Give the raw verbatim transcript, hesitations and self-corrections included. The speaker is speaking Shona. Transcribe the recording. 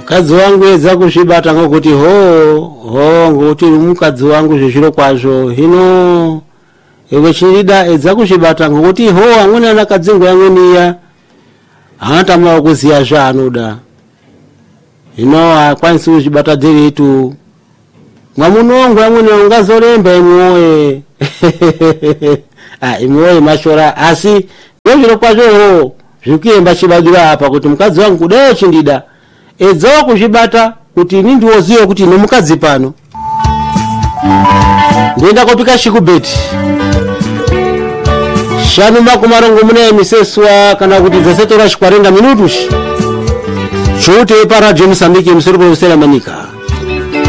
mukadzi wangu edza kuzvibata ngokuti ho ho ngokuti mukadzi wangu zvizviro kwazvo hino ewe chirida edza kuzvibata ngokuti ho amweni anakadzingo yamweniya haatama kuziya zvaanoda hino akwanisi kuzvibata dzeretu mwamunongo amweni ungazoremba imwoye ah imwoye mashora asi ndozviro kwazvo zvikuyemba chibadura apa kuti mukadzi wangu kudayo chindida edzawo kuzvibata kuti ini ndiwoziwe kuti ine mukadzi pano ndienda kopika shikubeti shanu makumarongo muna emiseswa kana kuti dzasetora chikwarenga minutushi chote pa radio Mozambique musoro profesora Manika